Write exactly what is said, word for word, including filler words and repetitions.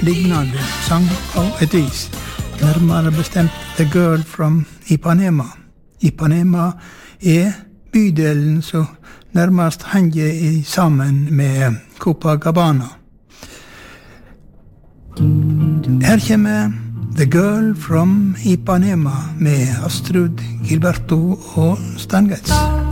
lignende sang på et vis. Nærmere bestemt The Girl from Ipanema. Ipanema er bydelen som nærmest henger sammen med Copacabana. Her kommer The Girl from Ipanema med Astrud Gilberto og Stan Getz.